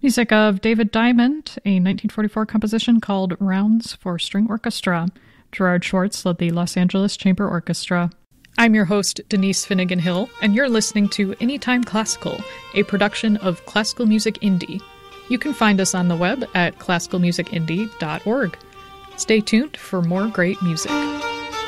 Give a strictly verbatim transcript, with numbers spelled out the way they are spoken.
Music of David Diamond, a nineteen forty-four composition called Rounds for String Orchestra. Gerard Schwartz led the Los Angeles Chamber Orchestra. I'm your host, Denise Finnegan Hill, and you're listening to Anytime Classical, a production of Classical Music Indie. You can find us on the web at classical music indie dot org. Stay tuned for more great music.